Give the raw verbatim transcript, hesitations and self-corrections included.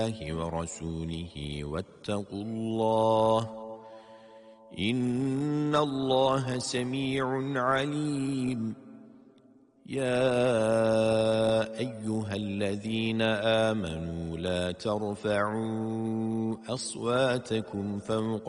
ورسوله واتقوا الله إن الله سميع عليم يا أيها الذين آمنوا لا ترفعوا أصواتكم فوق